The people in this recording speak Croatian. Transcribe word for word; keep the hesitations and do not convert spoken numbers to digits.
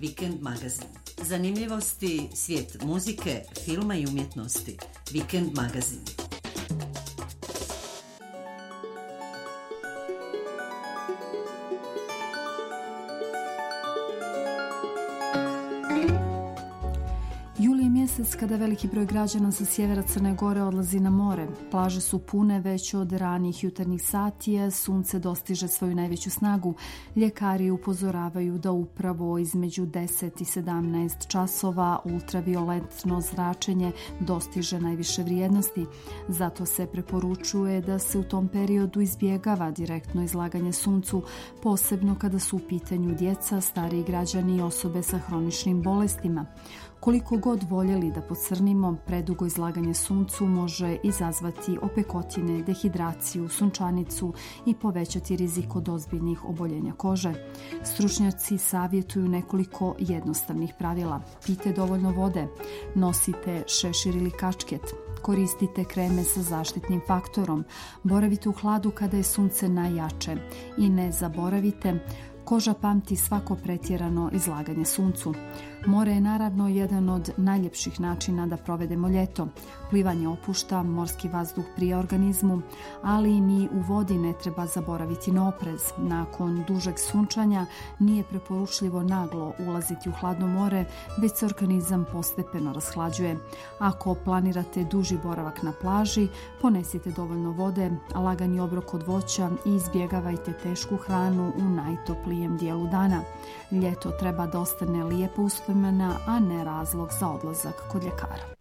Vikend magazin. Zanimljivosti, svijet muzike, filma i umjetnosti. Vikend magazin. Juli je mjesec kada veliki broj građana sa sjevera Crne Gore odlazi na more. Plaže su pune već od ranijih jutarnjih sati, a sunce dostiže svoju najveću snagu. Ljekari upozoravaju da upravo između deset i sedamnaest časova ultravioletno zračenje dostiže najviše vrijednosti. Zato se preporučuje da se u tom periodu izbjegava direktno izlaganje suncu, posebno kada su u pitanju djeca, stariji građani i osobe sa hroničnim bolestima. Koliko god voljeli da pocrnimo, predugo izlaganje suncu može izazvati opekotine, dehidraciju, sunčanicu i povećati rizik od ozbiljnih oboljenja kože. Stručnjaci savjetuju nekoliko jednostavnih pravila. Pijte dovoljno vode, nosite šešir ili kačket, koristite kreme sa zaštitnim faktorom, boravite u hladu kada je sunce najjače i ne zaboravite, koža pamti svako pretjerano izlaganje suncu. More je naravno jedan od najljepših načina da provedemo ljeto. Plivanje opušta morski vazduh prije organizmu, ali ni u vodi ne treba zaboraviti na oprez. Nakon dužeg sunčanja nije preporučljivo naglo ulaziti u hladno more, već se organizam postepeno rashlađuje. Ako planirate duži boravak na plaži, ponesite dovoljno vode, lagani obrok od voća i izbjegavajte tešku hranu u najtoplijem dijelu dana. Ljeto treba da ostane lijepo uspomena, a ne razlog za odlazak kod ljekara.